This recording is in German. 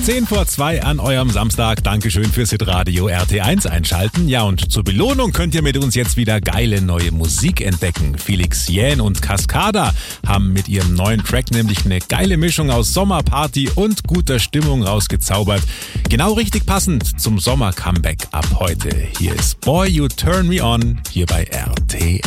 10:10 an eurem Samstag. Dankeschön fürs Hitradio RT1 einschalten. Ja, und zur Belohnung könnt ihr mit uns jetzt wieder geile neue Musik entdecken. Felix Jähn und Cascada haben mit ihrem neuen Track nämlich eine geile Mischung aus Sommerparty und guter Stimmung rausgezaubert. Genau richtig passend zum Sommer-Comeback ab heute. Hier ist Boy You Turn Me On, hier bei RT1.